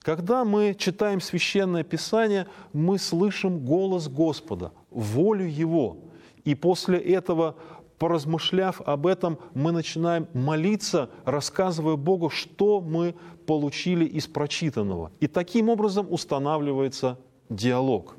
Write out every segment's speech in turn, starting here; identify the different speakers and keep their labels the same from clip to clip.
Speaker 1: Когда мы читаем Священное Писание, мы слышим голос Господа, волю Его. И после этого, поразмышляв об этом, мы начинаем молиться, рассказывая Богу, что мы получили из прочитанного. И таким образом устанавливается диалог.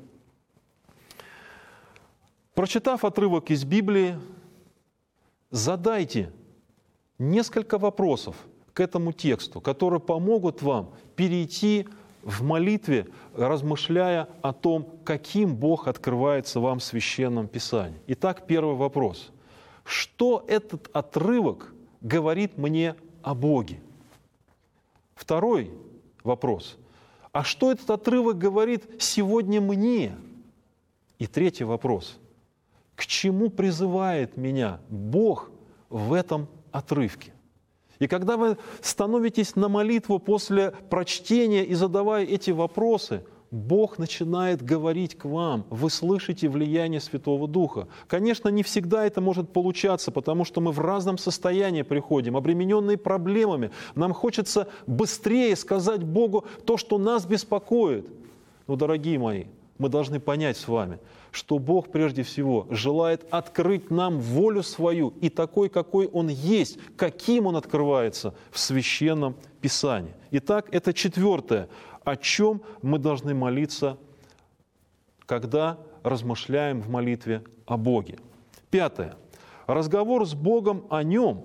Speaker 1: Прочитав отрывок из Библии, задайте несколько вопросов к этому тексту, которые помогут вам перейти в молитве, размышляя о том, каким Бог открывается вам в Священном Писании. Итак, первый вопрос. Что этот отрывок говорит мне о Боге? Второй вопрос. А что этот отрывок говорит сегодня мне? И третий вопрос. К чему призывает меня Бог в этом отрывке? И когда вы становитесь на молитву после прочтения и задавая эти вопросы, Бог начинает говорить к вам. Вы слышите влияние Святого Духа. Конечно, не всегда это может получаться, потому что мы в разном состоянии приходим, обремененные проблемами. Нам хочется быстрее сказать Богу то, что нас беспокоит. Но, дорогие мои, мы должны понять с вами, что Бог прежде всего желает открыть нам волю свою и такой, какой Он есть, каким Он открывается в Священном Писании. Итак, это четвертое, о чем мы должны молиться, когда размышляем в молитве о Боге. Пятое. Разговор с Богом о Нем,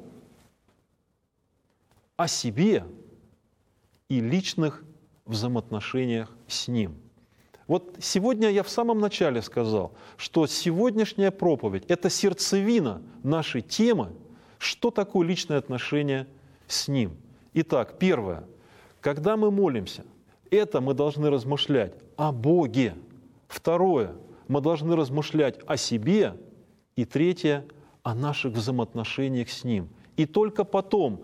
Speaker 1: о себе и личных взаимоотношениях с Ним. Вот сегодня я в самом начале сказал, что сегодняшняя проповедь – это сердцевина нашей темы, что такое личное отношение с Ним. Итак, первое. Когда мы молимся, это мы должны размышлять о Боге. Второе. Мы должны размышлять о себе. И третье – о наших взаимоотношениях с Ним. И только потом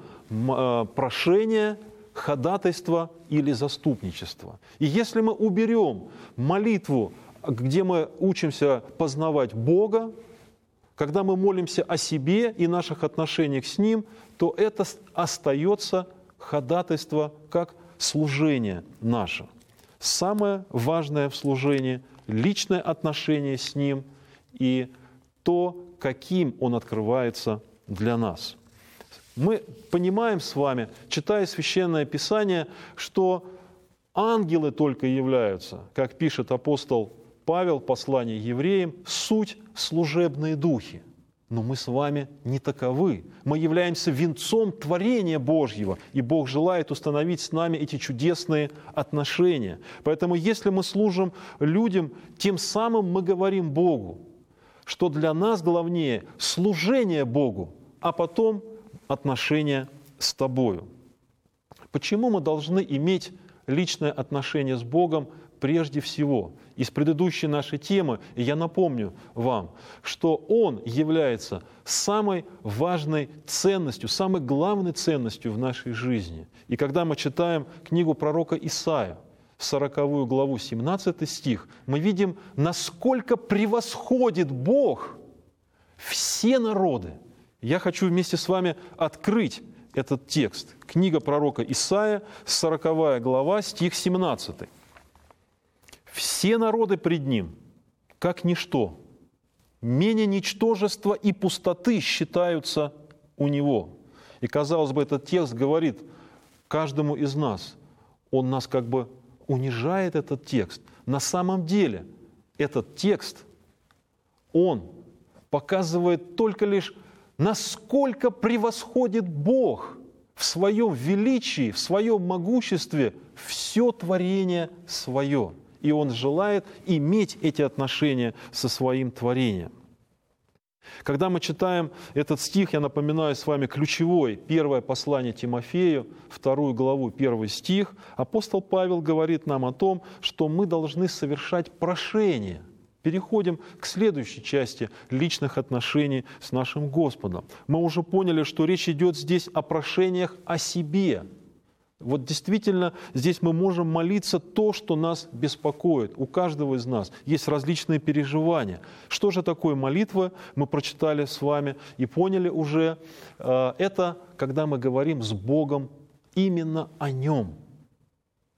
Speaker 1: прошение, ходатайство или заступничество. И если мы уберем молитву, где мы учимся познавать Бога, когда мы молимся о себе и наших отношениях с Ним, то это остается ходатайство как служение наше. Самое важное в служении – личное отношение с Ним и то, каким Он открывается для нас. Мы понимаем с вами, читая Священное Писание, что ангелы только являются, как пишет апостол Павел в послании евреям, суть служебные духи. Но мы с вами не таковы. Мы являемся венцом творения Божьего, и Бог желает установить с нами эти чудесные отношения. Поэтому если мы служим людям, тем самым мы говорим Богу, что для нас главнее служение Богу, а потом отношения с тобою. Почему мы должны иметь личное отношение с Богом прежде всего? Из предыдущей нашей темы я напомню вам, что Он является самой важной ценностью, самой главной ценностью в нашей жизни. И когда мы читаем книгу пророка Исаия, 40 главу, 17 стих, мы видим, насколько превосходит Бог все народы. Я хочу вместе с вами открыть этот текст. Книга пророка Исаия, 40 глава, стих 17. «Все народы пред Ним, как ничто, менее ничтожества и пустоты считаются у Него». И, казалось бы, этот текст говорит каждому из нас. Он нас как бы унижает, этот текст. На самом деле этот текст, он показывает только лишь, насколько превосходит Бог в своем величии, в своем могуществе все творение свое. И Он желает иметь эти отношения со своим творением. Когда мы читаем этот стих, я напоминаю с вами ключевой, первое послание Тимофею, 2 главу, 1 стих, апостол Павел говорит нам о том, что мы должны совершать прошение. Переходим к следующей части личных отношений с нашим Господом. Мы уже поняли, что речь идет здесь о прошениях о себе. Вот действительно здесь мы можем молиться то, что нас беспокоит. У каждого из нас есть различные переживания. Что же такое молитва? Мы прочитали с вами и поняли уже. Это когда мы говорим с Богом именно о Нем.